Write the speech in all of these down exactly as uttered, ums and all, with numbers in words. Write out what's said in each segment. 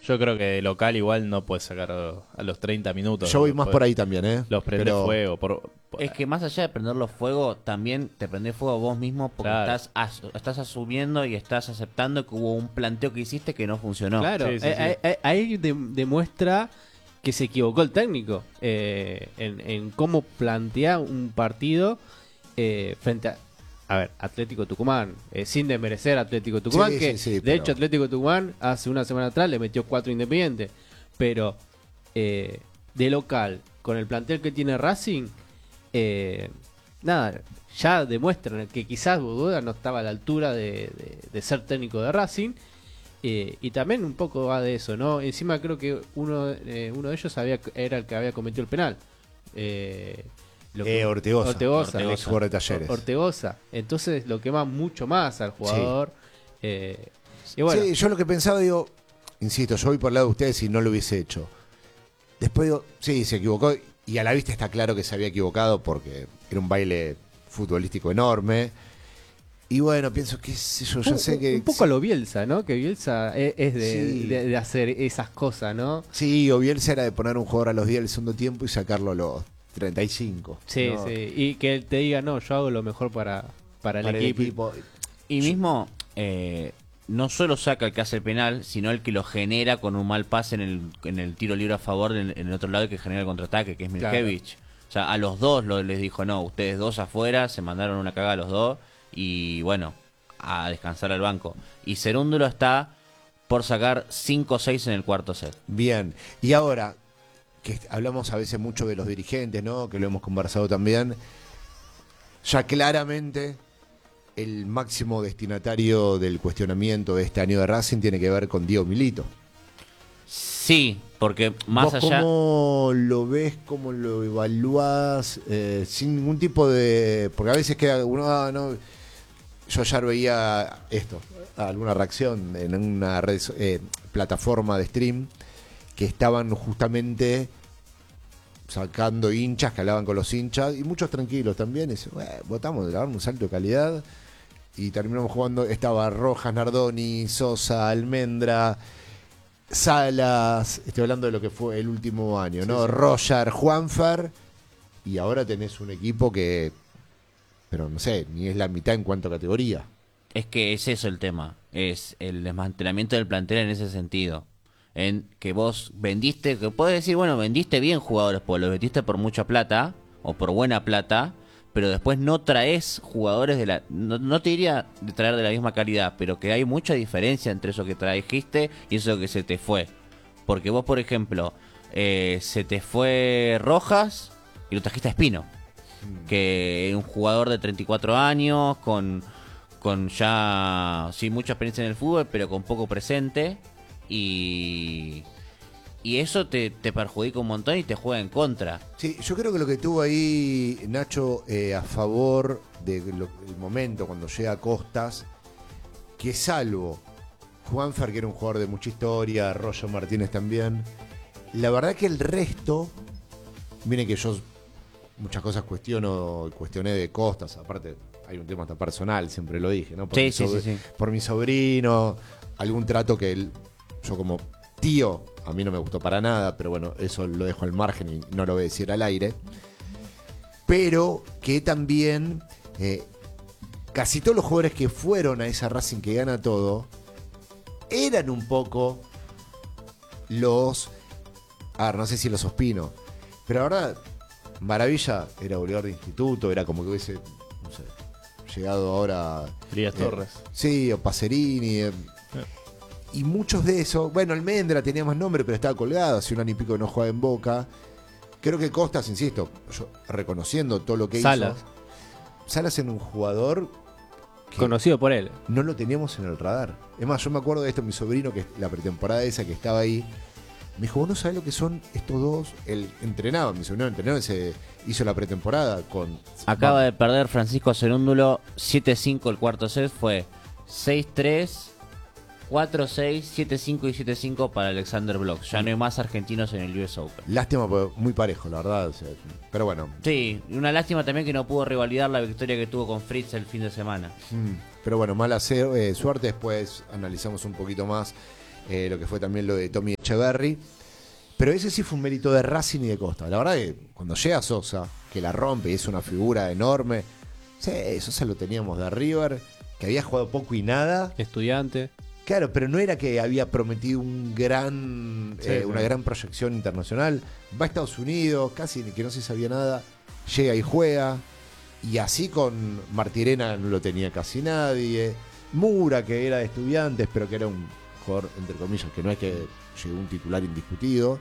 Yo creo que de local igual no puedes sacar a los treinta minutos. Yo voy más por ahí también, ¿eh? Los prende Pero... fuego. Por, por... Es que más allá de prenderlos fuego, también te prendés fuego vos mismo porque Claro. estás, as- estás asumiendo y estás aceptando que hubo un planteo que hiciste que no funcionó. Claro, Sí, sí, eh, sí. eh, eh, ahí de- demuestra que se equivocó el técnico eh, en, en cómo plantea un partido eh, frente a, a ver, Atlético Tucumán, eh, sin desmerecer a Atlético Tucumán, Sí, que sí, sí, de pero- hecho Atlético Tucumán hace una semana atrás le metió cuatro Independientes, pero eh, de local, con el plantel que tiene Racing, eh, nada, ya demuestran que quizás Boduda no estaba a la altura de, de- de ser técnico de Racing. Eh, y también un poco va de eso, ¿no? Encima creo que uno, eh, uno de ellos había, era el que había cometido el penal. Eh, lo que- Eh, Ortegoza. Ortegoza. El ex jugador de Talleres. Ortegoza. Entonces lo quema mucho más al jugador. Eh, y bueno, Sí, yo lo que pensaba, digo, insisto, yo voy por el lado de ustedes y no lo hubiese hecho. Después digo, sí, se equivocó y a la vista está claro que se había equivocado porque era un baile futbolístico enorme. Y bueno, pienso, qué sé yo, ya un, sé que... un poco a lo Bielsa, ¿no? Que Bielsa es, es de, Sí. de- de hacer esas cosas, ¿no? Sí, o Bielsa era de poner un jugador a los diez del segundo tiempo y sacarlo a los treinta y cinco. Sí, ¿no? sí. Y que él te diga, no, yo hago lo mejor para, para el Para equipo. Y mismo, eh, no solo saca el que hace el penal, sino el que lo genera con un mal pase en el, en el tiro libre a favor en, en el otro lado y que genera el contraataque, que es Claro. Milkevich. O sea, a los dos lo, les dijo, no, ustedes dos afuera, se mandaron una cagada a los dos y bueno, a descansar al banco. Y Cerúndulo está por sacar cinco o seis en el cuarto set. Bien, y ahora, que hablamos a veces mucho de los dirigentes, ¿no? Que lo hemos conversado también, ya claramente el máximo destinatario del cuestionamiento de este año de Racing tiene que ver con Diego Milito. Sí, porque más ¿Vos allá... cómo lo ves, cómo lo evaluás, eh, sin ningún tipo de... Porque a veces queda uno, ah, no... Yo ayer veía esto, alguna reacción en una red, so- eh, plataforma de stream que estaban justamente sacando hinchas, que hablaban con los hinchas, y muchos tranquilos también, y dicen, "Bueno, votamos de dar un salto de calidad", y terminamos jugando, estaba Rojas, Nardoni, Sosa, Almendra, Salas, estoy hablando de lo que fue el último año, ¿no? Roger, Juanfer, y ahora tenés un equipo que, pero no sé, ni es la mitad en cuanto a categoría. Es que es eso el tema, es el desmantelamiento del plantel en ese sentido. En que vos vendiste, que puedes decir, bueno, vendiste bien jugadores, porque los vendiste por mucha plata, o por buena plata, pero después no traes jugadores de la... No, no te diría de traer de la misma calidad, pero que hay mucha diferencia entre eso que trajiste y eso que se te fue. Porque vos, por ejemplo, eh, se te fue Rojas y lo trajiste a Espino, que es un jugador de treinta y cuatro años, con, con ya, sí, mucha experiencia en el fútbol, pero con poco presente, y, y eso te, te perjudica un montón y te juega en contra. Sí, yo creo que lo que tuvo ahí Nacho eh, a favor del momento cuando llega Costas, que salvo Juanfer, que era un jugador de mucha historia, Roger Martínez también, la verdad que el resto, miren que yo muchas cosas cuestiono, cuestioné de Costas, aparte hay un tema hasta personal, siempre lo dije, ¿no? Por, Sí, mi, sí, sobr- sí, sí. por mi sobrino, algún trato que él, yo como tío, a mí no me gustó para nada, pero bueno, eso lo dejo al margen y no lo voy a decir al aire. Pero que también eh, casi todos los jugadores que fueron a esa Racing que gana todo eran un poco los, a ver, no sé si los Ospino, pero la verdad, Maravilla era goleador de instituto, era como que hubiese, no sé, llegado ahora... Elías eh, Torres. Sí, o Pacerini. eh, Y muchos de esos, bueno, Almendra tenía más nombre, pero estaba colgado, hace un año y pico que no juega en Boca. Creo que Costas, insisto, yo reconociendo todo lo que Salas. hizo. Salas en un jugador que Conocido por él. no lo teníamos en el radar. Es más, yo me acuerdo de esto, mi sobrino, que la pretemporada esa que estaba ahí, me dijo, vos no sabés lo que son estos dos. Él entrenaba, mi sobrino entrenaba, se hizo la pretemporada con... Acaba de perder Francisco Cerúndulo siete cinco el cuarto set, fue seis tres, cuatro seis, siete cinco y siete cinco para Alexander Bloch. Ya no hay más argentinos en el U S Open. Lástima, porque muy parejo, la verdad. O sea, pero bueno, Sí, una lástima también que no pudo revalidar la victoria que tuvo con Fritz el fin de semana. mm, pero bueno, mala se- eh, suerte. Después analizamos un poquito más eh, lo que fue también lo de Tommy Echeverry. Pero ese sí fue un mérito de Racing y de Costa. La verdad que cuando llega Sosa, que la rompe y es una figura enorme, sí, Sosa lo teníamos de River, que había jugado poco y nada. Estudiante. Claro, pero no era que había prometido un gran, Sí, eh, sí. una gran proyección internacional. Va a Estados Unidos, casi que no se sabía nada, llega y juega. Y así con Martirena no lo tenía casi nadie. Mura, que era de Estudiantes, pero que era un jugador, entre comillas, que no es que llegó un titular indiscutido.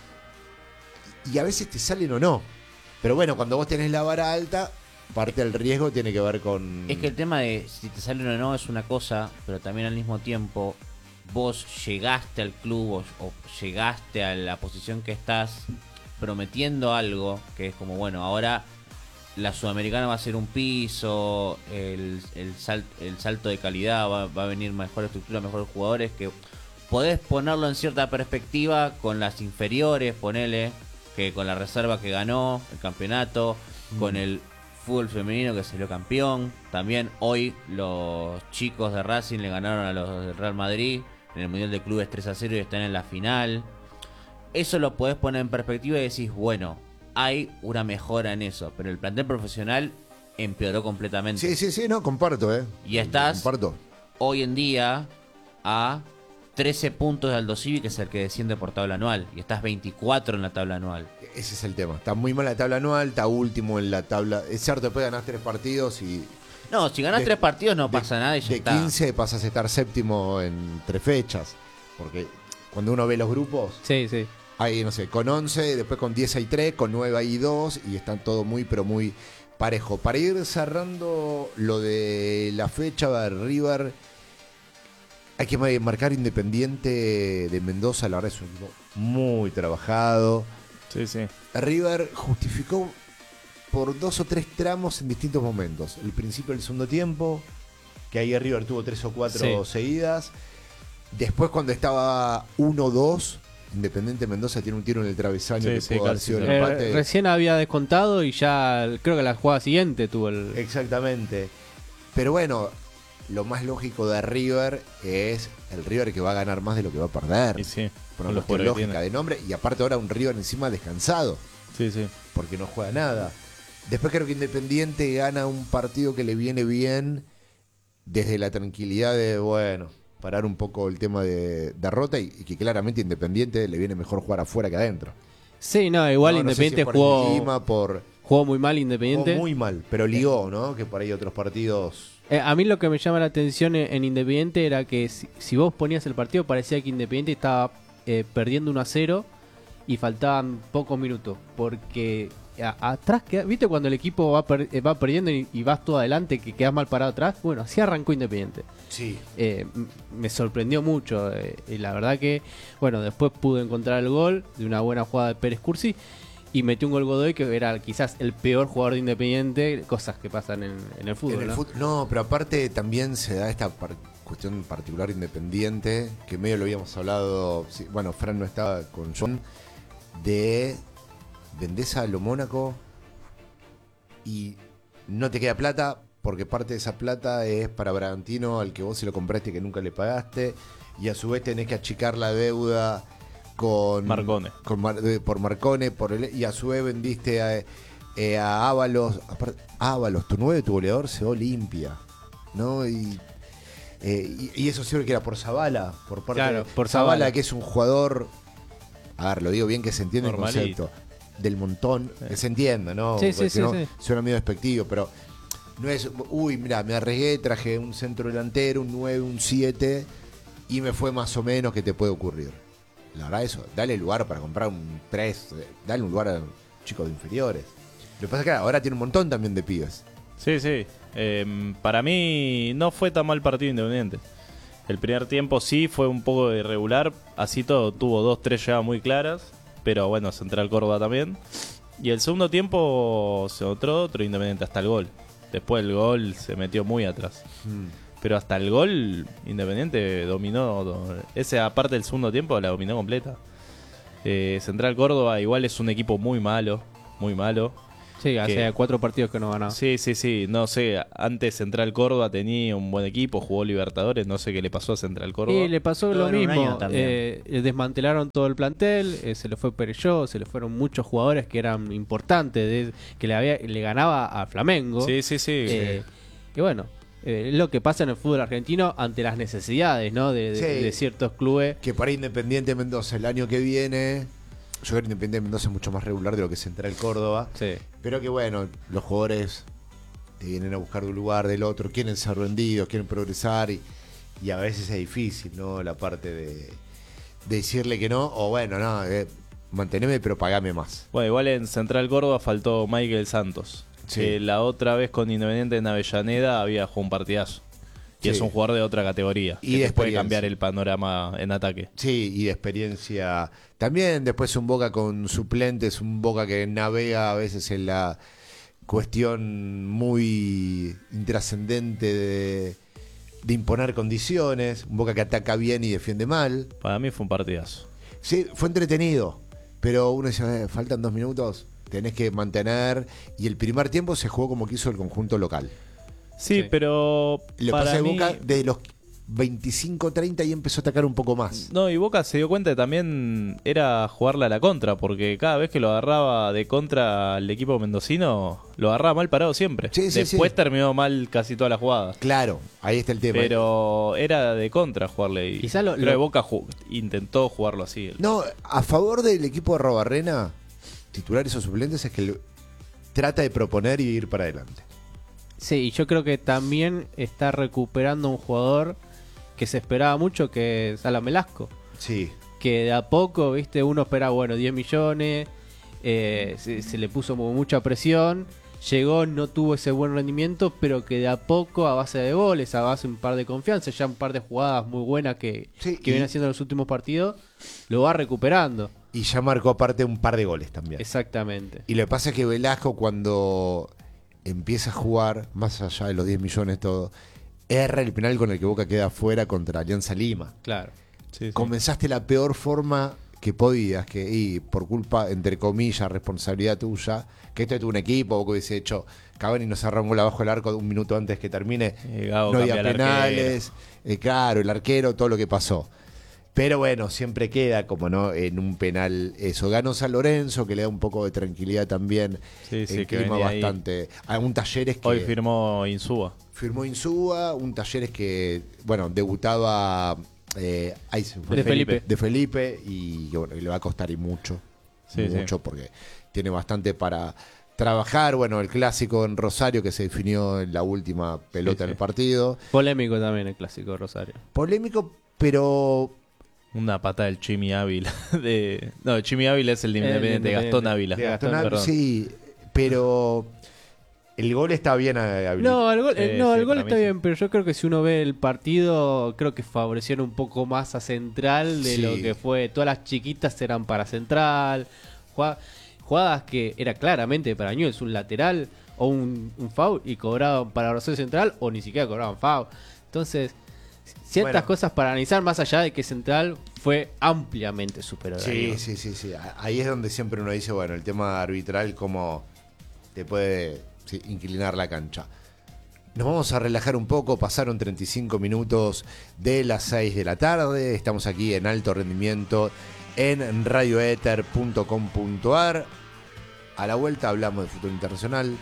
Y a veces te salen o no. Pero bueno, cuando vos tenés la vara alta, parte del riesgo tiene que ver con... Es que el tema de si te salen o no es una cosa, pero también al mismo tiempo vos llegaste al club o, o llegaste a la posición que estás prometiendo algo, que es como, bueno, ahora la Sudamericana va a ser un piso, el, el, sal, el salto de calidad, va, va a venir mejor estructura, mejores jugadores, que podés ponerlo en cierta perspectiva con las inferiores, ponele, que con la reserva que ganó el campeonato, mm. con el fútbol femenino que salió campeón. También hoy los chicos de Racing le ganaron a los del Real Madrid en el Mundial de Clubes tres a cero y están en la final. Eso lo podés poner en perspectiva y decís, bueno, hay una mejora en eso, pero el plantel profesional empeoró completamente. Sí, sí, sí, no, comparto, ¿eh? Y estás comparto. Hoy en día a trece puntos de Aldo Civi, que es el que desciende por tabla anual, y estás veinticuatro en la tabla anual. Ese es el tema. Está muy mal la tabla anual, está último en la tabla. Es cierto, después ganás tres partidos y... No, si ganás de, tres partidos no pasa de, nada y ya de está. quince pasas a estar séptimo en tres fechas. Porque cuando uno ve los grupos, Sí, sí. hay, no sé, con once, después con diez hay tres, con nueve hay dos y están todo muy, pero muy parejo. Para ir cerrando lo de la fecha de River, hay que marcar Independiente de Mendoza, la verdad es un equipo muy trabajado. Sí, sí. River justificó por dos o tres tramos en distintos momentos. El principio del segundo tiempo, que ahí River tuvo tres o cuatro Sí. seguidas. Después cuando estaba uno dos, Independiente Mendoza tiene un tiro en el travesaño Sí, que sí, pudo haber casi sido el se- Eh, empate. recién había descontado y ya creo que la jugada siguiente tuvo el... Exactamente. Pero bueno, lo más lógico de River es el River que va a ganar más de lo que va a perder. Y sí, Por con una los cuestión jugadores que lógica tiene. de nombre. Y aparte ahora un River encima descansado, Sí, sí. porque no juega nada. Después creo que Independiente gana un partido que le viene bien desde la tranquilidad de, bueno, parar un poco el tema de derrota y, y que claramente Independiente le viene mejor jugar afuera que adentro. Sí, no, igual No, no sé si Independiente es por el jugó, clima, por jugó muy mal Independiente. jugó muy mal, pero ligó, ¿no? Que por ahí otros partidos... Eh, a mí lo que me llama la atención en, en Independiente era que si, si vos ponías el partido parecía que Independiente estaba eh, perdiendo uno a cero y faltaban pocos minutos. Porque a- atrás, queda- ¿viste cuando el equipo va, per- eh, va perdiendo y, y vas todo adelante, que quedas mal parado atrás? Bueno, así arrancó Independiente. Sí. Eh, m- me sorprendió mucho eh, y la verdad que, bueno, después pude encontrar el gol de una buena jugada de Pérez Cursi y metió un gol Godoy que era quizás el peor jugador de Independiente, cosas que pasan en, en el fútbol, En el ¿no? fut- no, pero aparte también se da esta par- cuestión particular Independiente, que medio lo habíamos hablado, sí, bueno, Fran no estaba con John, de vendés a lo Mónaco y no te queda plata, porque parte de esa plata es para Bragantino, al que vos se lo compraste y que nunca le pagaste, y a su vez tenés que achicar la deuda con Marcone. con Mar- de- por Marcone, por el- y a su vez vendiste a, eh, a Ábalos, aparte, Ábalos, tu nueve, tu goleador se va limpia, ¿no? Y, eh, y, y eso siempre que era por Zavala, por parte Claro, de por Zavala, Zabala. que es un jugador, a ver, lo digo bien que se entiende Normalito. el concepto, del montón, que se entienda, ¿no? Sí, sí, Porque sí, si no, sí. suena medio despectivo, pero no es, uy, mira, me arriesgué, traje un centro delantero, un nueve, un siete, y me fue más o menos que te puede ocurrir. La verdad, eso, dale lugar para comprar un tres, dale un lugar a chicos de inferiores. Lo que pasa es que ahora tiene un montón también de pibes. Sí, sí. Eh, para mí no fue tan mal partido Independiente. El primer tiempo sí fue un poco irregular. Así todo, tuvo dos, tres llegadas muy claras. Pero bueno, Central Córdoba también. Y el segundo tiempo se notó otro Independiente hasta el gol. Después el gol se metió muy atrás. Pero hasta el gol, Independiente dominó. do- Esa parte del segundo tiempo la dominó completa. Eh, Central Córdoba igual es un equipo muy malo. Muy malo. Sí, hace que- cuatro partidos que no ganaba. Sí, sí, sí, no sé, antes Central Córdoba tenía un buen equipo, jugó Libertadores, no sé qué le pasó a Central Córdoba. Y le pasó Todo lo en un mismo. año también. eh, eh, desmantelaron todo el plantel, eh, se le fue Perelló, se le fueron muchos jugadores que eran importantes, de- que le, había, le ganaba a Flamengo. Sí, sí, sí. Eh, y bueno, eh, es lo que pasa en el fútbol argentino ante las necesidades, ¿no? De, de- Sí. de ciertos clubes. Que para Independiente Mendoza el año que viene, yo creo que Independiente Mendoza es mucho más regular de lo que Central Córdoba. Sí. Pero que bueno, los jugadores te vienen a buscar de un lugar, del otro, quieren ser rendidos, quieren progresar y, y a veces es difícil, ¿no? La parte de, de decirle que no, o bueno, no, eh, manteneme pero pagame más. Bueno, igual en Central Córdoba faltó Michael Santos. Sí. Que la otra vez con Independiente en Avellaneda había jugado un partidazo. Y Sí. es un jugador de otra categoría. Y que de te puede experiencia. cambiar el panorama en ataque. Sí, y de experiencia. También después un Boca con suplentes, un Boca que navega a veces en la cuestión muy intrascendente de, de imponer condiciones, un Boca que ataca bien y defiende mal. Para mí fue un partidazo. Sí, fue entretenido, pero uno dice, "Eh, faltan dos minutos, tenés que mantener", y el primer tiempo se jugó como quiso el conjunto local. Sí, Sí. pero Lo que para pasa es que mí... Boca de los veinticinco treinta y empezó a atacar un poco más. No, y Boca se dio cuenta que también era jugarla a la contra, porque cada vez que lo agarraba de contra el equipo mendocino, lo agarraba mal parado siempre. Sí, sí, Después sí. terminó mal casi todas las jugadas. Claro, ahí está el tema. Pero era de contra jugarle. Y Quizá lo- creo lo- que Boca ju- intentó jugarlo así. No, a favor del equipo de Robarrena, titulares o suplentes, es que lo- trata de proponer y ir para adelante. Sí, y yo creo que también está recuperando un jugador que se esperaba mucho, que es Alan Velasco. Sí, Que de a poco, viste, uno esperaba, bueno, diez millones, eh, se, se le puso como mucha presión, llegó, no tuvo ese buen rendimiento, pero que de a poco, a base de goles, a base de un par de confianza, ya un par de jugadas muy buenas que, Sí, que y- viene haciendo en los últimos partidos, lo va recuperando. y ya marcó aparte un par de goles también. Exactamente. Y lo que pasa es que Velasco cuando empieza a jugar, más allá de los diez millones todo, erra el penal con el que Boca queda afuera contra Alianza Lima. Claro. Sí, sí. Comenzaste la peor forma que podías, que y por culpa, entre comillas, responsabilidad tuya, que esto es un equipo, Boca hubiese hecho, Cavani nos arrancó abajo del arco un minuto antes que termine, Eh, Gago no había cambia al penales, eh, claro, el arquero, todo lo que pasó. Pero bueno, siempre queda como no en un penal eso. Ganó San Lorenzo, que le da un poco de tranquilidad también. Sí, sí, en que clima venía ahí. bastante. Hay un Talleres que Hoy firmó Insúa. firmó Insúa, un Talleres que, bueno, debutaba eh, ahí se fue. De Felipe. de Felipe y que, bueno, y le va a costar y mucho. Sí, mucho sí. porque tiene bastante para trabajar. Bueno, el clásico en Rosario que se definió en la última pelota Sí, sí. del partido. Polémico también el clásico de Rosario. Polémico, pero Una pata del Chimi Ávila. De... No, el Chimi Ávila es el de El Independiente, Independiente. Gastón Ávila. de Gastón Gastón, Ávila, perdón. sí, pero el gol está bien eh, habilitado. No, el gol, Sí, eh, no, sí, el gol para mí está sí. bien, pero yo creo que si uno ve el partido, creo que favorecieron un poco más a Central de Sí. lo que fue. Todas las chiquitas eran para Central. Jugada- Jugadas que era claramente para Newell's un lateral o un, un foul y cobraban para Rosario Central o ni siquiera cobraban foul. Entonces, ciertas Bueno. cosas para analizar más allá de que Central fue ampliamente superior. a Sí, Newell's. sí, sí, sí. Ahí es donde siempre uno dice, bueno, el tema arbitral, cómo te puede sí, inclinar la cancha. Nos vamos a relajar un poco, pasaron treinta y cinco minutos de las seis de la tarde, estamos aquí en alto rendimiento en radioether punto com punto ar. A la vuelta hablamos de fútbol internacional,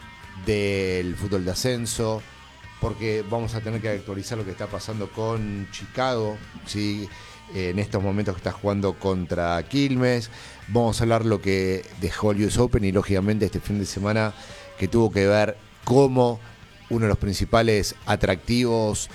del fútbol de ascenso, porque vamos a tener que actualizar lo que está pasando con Chicago, ¿sí? En estos momentos que está jugando contra Quilmes. Vamos a hablar lo que dejó el U S Open y lógicamente este fin de semana que tuvo que ver cómo uno de los principales atractivos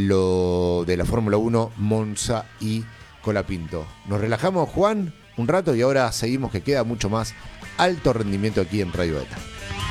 lo de la Fórmula uno, Monza y Colapinto. Nos relajamos, Juan, un rato y ahora seguimos que queda mucho más alto rendimiento aquí en Radio Eta.